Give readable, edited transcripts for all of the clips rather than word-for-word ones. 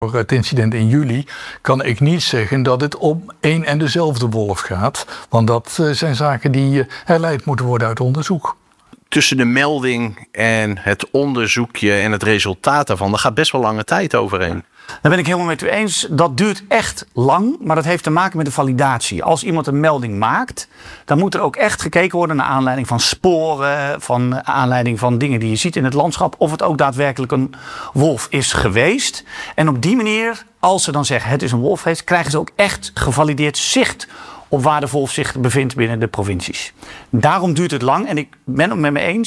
Voor het incident in juli kan ik niet zeggen dat het om één en dezelfde wolf gaat. Want dat zijn zaken die herleid moeten worden uit onderzoek. Tussen de melding en het onderzoekje en het resultaat daarvan, daar gaat best wel lange tijd overheen. Daar ben ik helemaal met u eens. Dat duurt echt lang, maar dat heeft te maken met de validatie. Als iemand een melding maakt, dan moet er ook echt gekeken worden naar aanleiding van sporen, van aanleiding van dingen die je ziet in het landschap, of het ook daadwerkelijk een wolf is geweest. En op die manier, als ze dan zeggen het is een wolf geweest, krijgen ze ook echt gevalideerd zicht op waar de wolf zich bevindt binnen de provincies. Daarom duurt het lang en ik ben het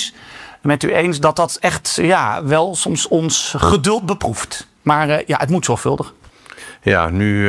met u eens dat dat echt wel soms ons geduld beproeft. Maar het moet zorgvuldig. Ja, nu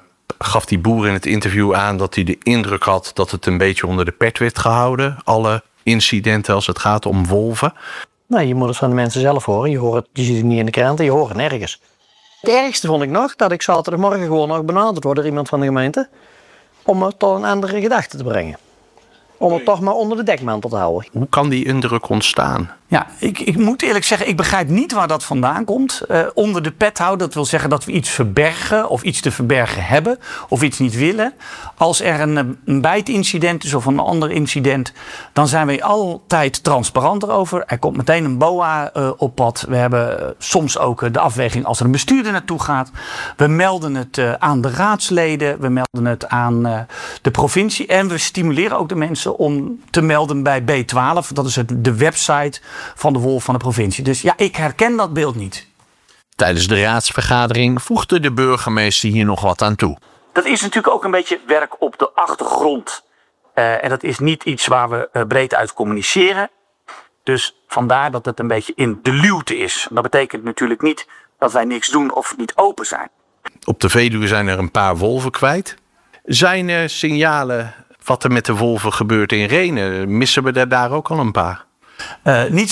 gaf die boer in het interview aan dat hij de indruk had dat het een beetje onder de pet werd gehouden. Alle incidenten als het gaat om wolven. Nou, je moet het van de mensen zelf horen. Je ziet het niet in de kranten, je hoort het nergens. Het ergste vond ik nog dat ik zaterdagmorgen gewoon nog benaderd word door iemand van de gemeente om me tot een andere gedachte te brengen. Om het toch maar onder de dekmantel te houden. Hoe kan die indruk ontstaan? Ja, ik moet eerlijk zeggen, ik begrijp niet waar dat vandaan komt. Onder de pet houden, dat wil zeggen dat we iets verbergen of iets te verbergen hebben of iets niet willen. Als er een bijtincident is of een ander incident, dan zijn we altijd transparant erover. Er komt meteen een BOA op pad. We hebben soms ook de afweging als er een bestuurder naartoe gaat. We melden het aan de raadsleden, we melden het aan de provincie en we stimuleren ook de mensen om te melden bij B12. Dat is de website van de wolf van de provincie. Dus ja, ik herken dat beeld niet. Tijdens de raadsvergadering voegde de burgemeester hier nog wat aan toe. Dat is natuurlijk ook een beetje werk op de achtergrond. En dat is niet iets waar we breed uit communiceren. Dus vandaar dat het een beetje in de luwte is. Dat betekent natuurlijk niet dat wij niks doen of niet open zijn. Op de Veluwe zijn er een paar wolven kwijt. Zijn er signalen wat er met de wolven gebeurt in Rhenen? Missen we er daar ook al een paar? Niet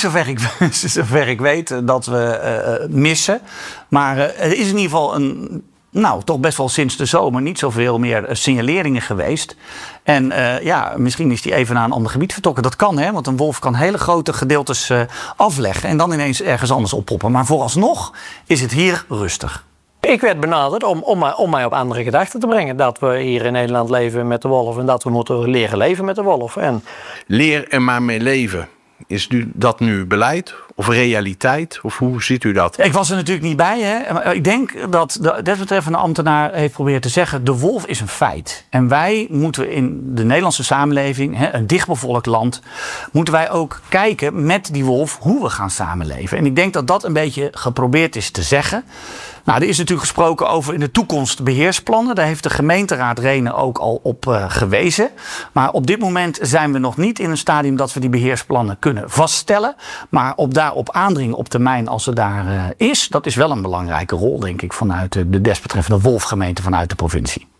zover ik weet dat we missen. Maar er is in ieder geval toch best wel sinds de zomer niet zoveel meer signaleringen geweest. En misschien is die even naar een ander gebied vertrokken. Dat kan, hè, want een wolf kan hele grote gedeeltes afleggen en dan ineens ergens anders oppoppen. Maar vooralsnog is het hier rustig. Ik werd benaderd om mij op andere gedachten te brengen. Dat we hier in Nederland leven met de wolf en dat we moeten leren leven met de wolf. Leer er maar mee leven. Is dat nu beleid of realiteit? Of hoe ziet u dat? Ik was er natuurlijk niet bij. Hè? Maar ik denk dat de desbetreffende ambtenaar heeft geprobeerd te zeggen, de wolf is een feit. En wij moeten in de Nederlandse samenleving, een dichtbevolkt land, moeten wij ook kijken met die wolf hoe we gaan samenleven. En ik denk dat dat een beetje geprobeerd is te zeggen. Nou, er is natuurlijk gesproken over in de toekomst beheersplannen. Daar heeft de gemeenteraad Rhenen ook al op gewezen. Maar op dit moment zijn we nog niet in een stadium dat we die beheersplannen kunnen vaststellen. Maar daarop aandringen op termijn als er daar is, dat is wel een belangrijke rol, denk ik, vanuit de desbetreffende wolfgemeente vanuit de provincie.